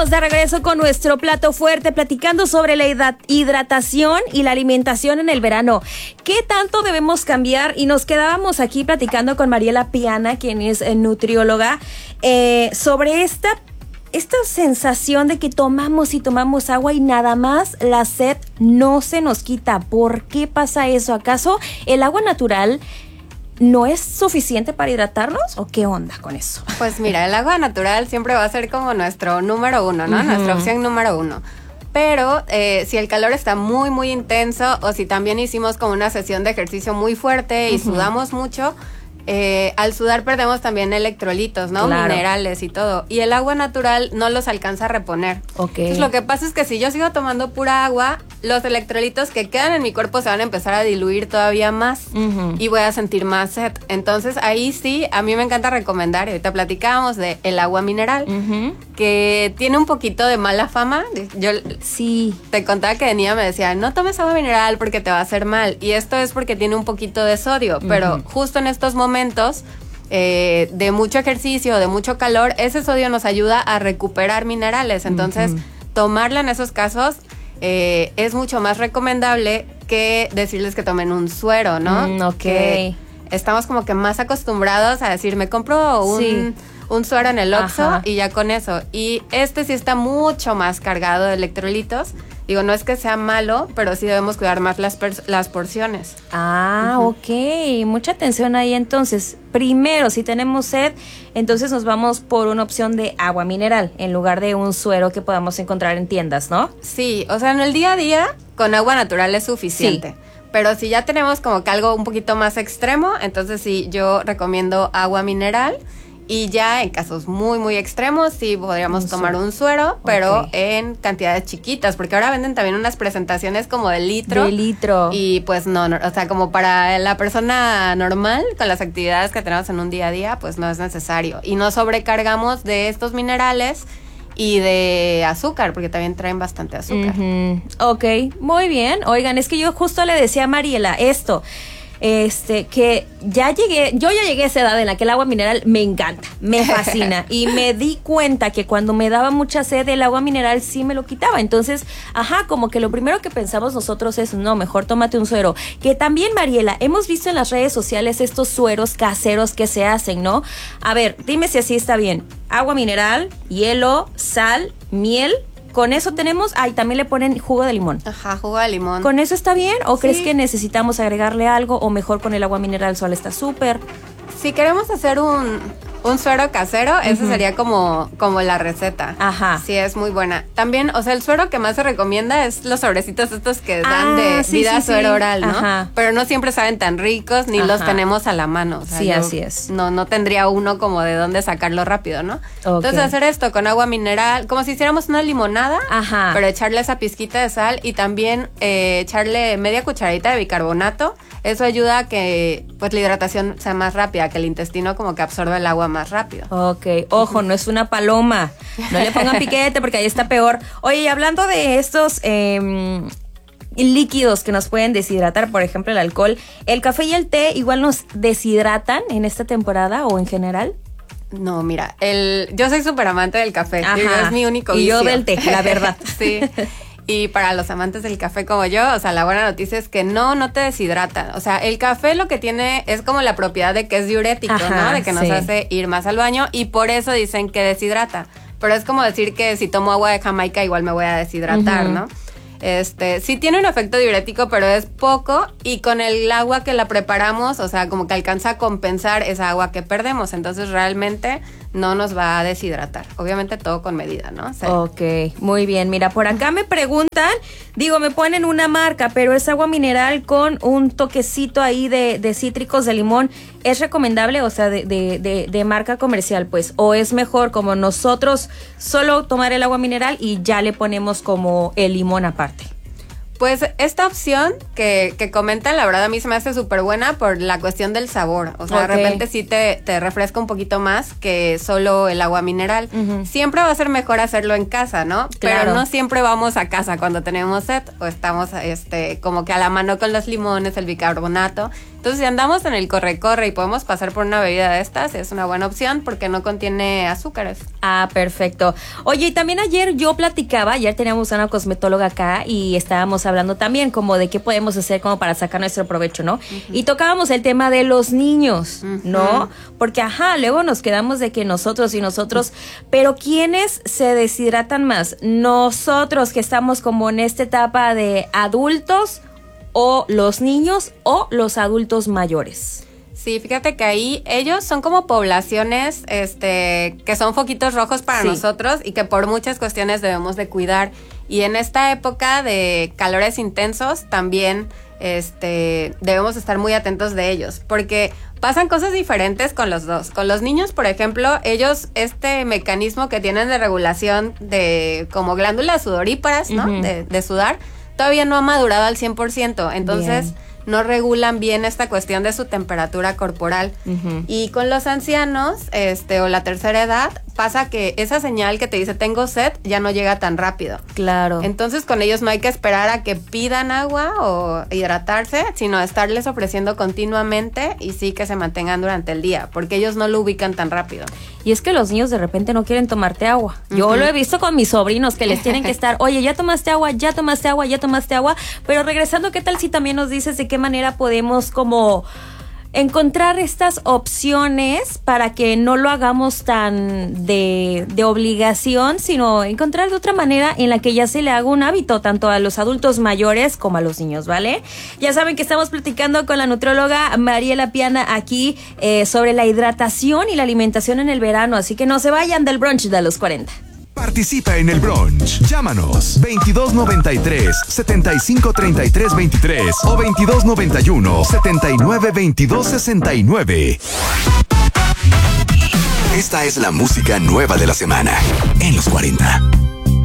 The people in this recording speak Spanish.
estamos de regreso con nuestro plato fuerte, platicando sobre la hidratación y la alimentación en el verano. ¿Qué tanto debemos cambiar? Y nos quedábamos aquí platicando con Mariela Piana, quien es nutrióloga, sobre esta sensación de que tomamos y tomamos agua y nada más la sed no se nos quita. ¿Por qué pasa eso? ¿Acaso el agua natural no es suficiente para hidratarnos o qué onda con eso? Pues mira, el agua natural siempre va a ser como nuestro número uno, ¿no? Uh-huh. Nuestra opción número uno. Pero si el calor está muy, muy intenso o si también hicimos como una sesión de ejercicio muy fuerte y sudamos mucho, al sudar perdemos también electrolitos, ¿no? Claro. Minerales y todo. Y el agua natural no los alcanza a reponer. Okay. Entonces lo que pasa es que si yo sigo tomando pura agua, los electrolitos que quedan en mi cuerpo se van a empezar a diluir todavía más y voy a sentir más sed. Entonces ahí sí, a mí me encanta recomendar, y ahorita platicábamos de el agua mineral, que tiene un poquito de mala fama. Yo te contaba que de niña me decían, no tomes agua mineral porque te va a hacer mal. Y esto es porque tiene un poquito de sodio, pero justo en estos momentos de mucho ejercicio, de mucho calor, ese sodio nos ayuda a recuperar minerales. Entonces, tomarla en esos casos es mucho más recomendable que decirles que tomen un suero, ¿no? Ok. Que estamos como que más acostumbrados a decir, me compro un suero en el Oxxo y ya con eso. Y este sí está mucho más cargado de electrolitos. Digo, no es que sea malo, pero sí debemos cuidar más las porciones. Ok. Mucha atención ahí entonces. Primero, si tenemos sed, entonces nos vamos por una opción de agua mineral en lugar de un suero que podamos encontrar en tiendas, ¿no? Sí, o sea, en el día a día con agua natural es suficiente. Sí. Pero si ya tenemos como que algo un poquito más extremo, entonces sí, yo recomiendo agua mineral. Y ya en casos muy, muy extremos sí podríamos tomar un suero, pero en cantidades chiquitas, porque ahora venden también unas presentaciones como de litro. De litro. Y pues no, o sea, como para la persona normal, con las actividades que tenemos en un día a día, pues no es necesario. Y no sobrecargamos de estos minerales y de azúcar, porque también traen bastante azúcar. Ok, muy bien. Oigan, es que yo justo le decía a Mariela esto, que yo ya llegué a esa edad en la que el agua mineral me encanta, me fascina y me di cuenta que cuando me daba mucha sed el agua mineral sí me lo quitaba. Entonces, como que lo primero que pensamos nosotros es, no, mejor tómate un suero. Que también, Mariela, hemos visto en las redes sociales estos sueros caseros que se hacen, ¿no? A ver, dime si así está bien. Agua mineral, hielo, sal, miel. ¿Con eso tenemos? Y también le ponen jugo de limón. Jugo de limón. ¿Con eso está bien? ¿O crees que necesitamos agregarle algo? ¿O mejor con el agua mineral sola está súper? Si queremos hacer un suero casero, esa sería como la receta. Sí, es muy buena. También, o sea, el suero que más se recomienda es los sobrecitos estos que dan de vida suero oral, ¿no? Pero no siempre saben tan ricos, ni los tenemos a la mano. O sea, así es. No tendría uno como de dónde sacarlo rápido, ¿no? Entonces, hacer esto con agua mineral, como si hiciéramos una limonada, pero echarle esa pizquita de sal y también echarle media cucharadita de bicarbonato. Eso ayuda a que pues la hidratación sea más rápida, que el intestino como que absorba el agua más rápido. Ok, ojo, no es una paloma. No le pongan piquete porque ahí está peor. Oye, y hablando de estos líquidos que nos pueden deshidratar, por ejemplo el alcohol, ¿el café y el té igual nos deshidratan en esta temporada o en general? No, mira, yo soy súper amante del café. Es mi único vicio. Y yo del té, la verdad. Sí. Y para los amantes del café como yo, o sea, la buena noticia es que no te deshidrata. O sea, el café lo que tiene es como la propiedad de que es diurético, ¿no? De que nos hace ir más al baño y por eso dicen que deshidrata. Pero es como decir que si tomo agua de Jamaica igual me voy a deshidratar, ¿no? Sí tiene un efecto diurético, pero es poco y con el agua que la preparamos, o sea, como que alcanza a compensar esa agua que perdemos. Entonces, realmente no nos va a deshidratar. Obviamente todo con medida, ¿no? Sí. Ok, muy bien. Mira, por acá me preguntan, me ponen una marca, pero es agua mineral con un toquecito ahí de cítricos de limón. ¿Es recomendable, o sea, de marca comercial, pues? ¿O es mejor como nosotros solo tomar el agua mineral y ya le ponemos como el limón aparte? Pues esta opción que comentan, la verdad a mí se me hace súper buena por la cuestión del sabor. O sea, de repente sí te refresca un poquito más que solo el agua mineral. Siempre va a ser mejor hacerlo en casa, ¿no? Claro. Pero no siempre vamos a casa cuando tenemos sed o estamos como que a la mano con los limones, el bicarbonato. Entonces, si andamos en el corre-corre y podemos pasar por una bebida de estas, es una buena opción porque no contiene azúcares. Ah, perfecto. Oye, y también ayer teníamos a una cosmetóloga acá y estábamos hablando también como de qué podemos hacer como para sacar nuestro provecho, ¿no? Uh-huh. Y tocábamos el tema de los niños, uh-huh, ¿no? Porque, luego nos quedamos de que nosotros, pero ¿quiénes se deshidratan más? ¿Nosotros que estamos como en esta etapa de adultos, o los niños, o los adultos mayores? Sí, fíjate que ahí ellos son como poblaciones que son foquitos rojos para nosotros y que por muchas cuestiones debemos de cuidar. Y en esta época de calores intensos también debemos estar muy atentos de ellos, porque pasan cosas diferentes con los dos. Con los niños, por ejemplo, ellos mecanismo que tienen de regulación de como glándulas sudoríparas, ¿no? Uh-huh. De sudar, todavía no ha madurado al 100%, entonces bien, no regulan bien esta cuestión de su temperatura corporal. Uh-huh. Y con los ancianos, o la tercera edad, pasa que esa señal que te dice tengo sed ya no llega tan rápido. Claro. Entonces con ellos no hay que esperar a que pidan agua o hidratarse, sino estarles ofreciendo continuamente y sí que se mantengan durante el día, porque ellos no lo ubican tan rápido. Y es que los niños de repente no quieren tomarte agua. Uh-huh. Yo lo he visto con mis sobrinos que les tienen que estar, oye, ya tomaste agua, pero regresando, ¿qué tal si también nos dices de qué manera podemos como encontrar estas opciones para que no lo hagamos tan de obligación, sino encontrar de otra manera en la que ya se le haga un hábito tanto a los adultos mayores como a los niños, ¿vale? Ya saben que estamos platicando con la nutrióloga Mariela Piana aquí sobre la hidratación y la alimentación en el verano, así que no se vayan del brunch de los 40. Participa en el brunch. Llámanos 2293-7533-23 o 2291-792269. Esta es la música nueva de la semana en los 40.